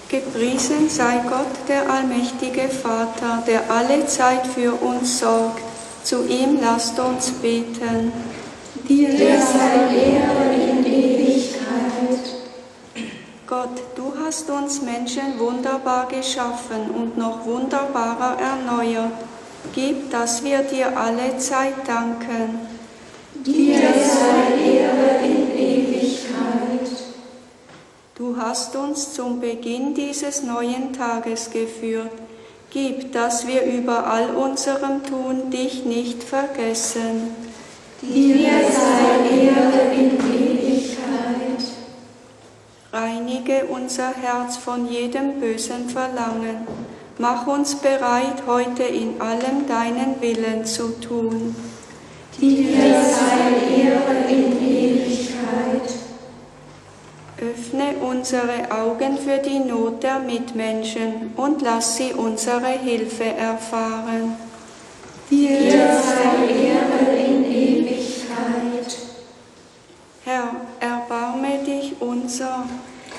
Gepriesen sei Gott, der allmächtige Vater, der alle Zeit für uns sorgt. Zu ihm lasst uns beten. Dir sei Ehre in Ewigkeit. Gott, du hast uns Menschen wunderbar geschaffen und noch wunderbarer erneuert. Gib, dass wir dir alle Zeit danken. Dir sei Ehre in Ewigkeit. Du hast uns zum Beginn dieses neuen Tages geführt. Gib, dass wir über all unserem Tun dich nicht vergessen. Dir sei Ehre in Ewigkeit. Reinige unser Herz von jedem bösen Verlangen. Mach uns bereit, heute in allem deinen Willen zu tun. Dir sei Ehre in Ewigkeit. Öffne unsere Augen für die Not der Mitmenschen und lass sie unsere Hilfe erfahren. Dir sei Ehre in Ewigkeit. Herr, erbarme dich unser.